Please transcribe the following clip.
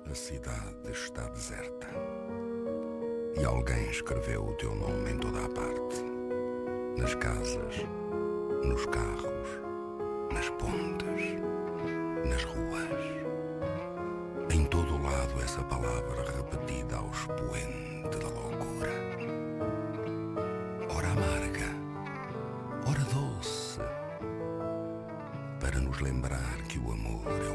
A cidade está deserta e alguém escreveu o teu nome em toda a parte. Nas casas, nos carros, nas pontes, nas ruas. Em todo o lado essa palavra repetida ao expoente da loucura. Ora amarga, ora doce, para nos lembrar que o amor